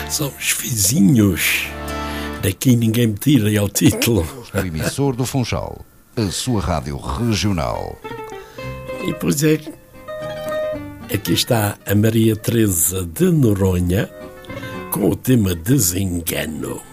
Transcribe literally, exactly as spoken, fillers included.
São os vizinhos. Daqui ninguém me tira ao título. O emissor do Funchal, a sua rádio regional. E pois é, aqui está a Maria Teresa de Noronha com o tema Desengano.